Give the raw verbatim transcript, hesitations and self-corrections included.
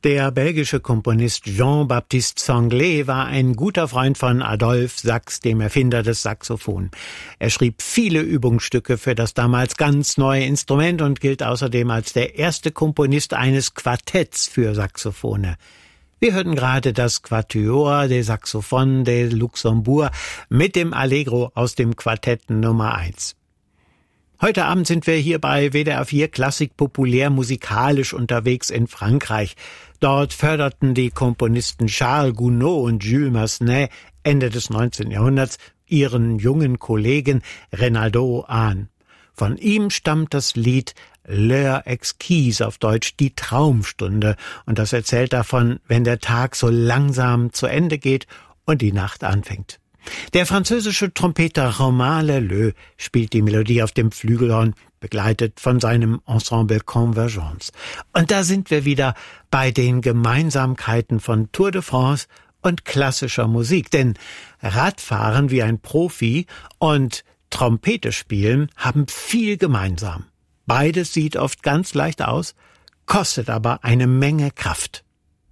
Der belgische Komponist Jean-Baptiste Sanglé war ein guter Freund von Adolphe Sax, dem Erfinder des Saxophon. Er schrieb viele Übungsstücke für das damals ganz neue Instrument und gilt außerdem als der erste Komponist eines Quartetts für Saxophone. Wir hörten gerade das Quatuor des Saxophones de Luxembourg mit dem Allegro aus dem Quartett Nummer eins. Heute Abend sind wir hier bei W D R vier Klassik populär musikalisch unterwegs in Frankreich. Dort förderten die Komponisten Charles Gounod und Jules Massenet Ende des neunzehnten Jahrhunderts ihren jungen Kollegen Reynaldo an. Von ihm stammt das Lied L'heure exquise, auf Deutsch die Traumstunde, und das erzählt davon, wenn der Tag so langsam zu Ende geht und die Nacht anfängt. Der französische Trompeter Romain Leleu spielt die Melodie auf dem Flügelhorn, begleitet von seinem Ensemble Convergence. Und da sind wir wieder bei den Gemeinsamkeiten von Tour de France und klassischer Musik. Denn Radfahren wie ein Profi und Trompete spielen haben viel gemeinsam. Beides sieht oft ganz leicht aus, kostet aber eine Menge Kraft.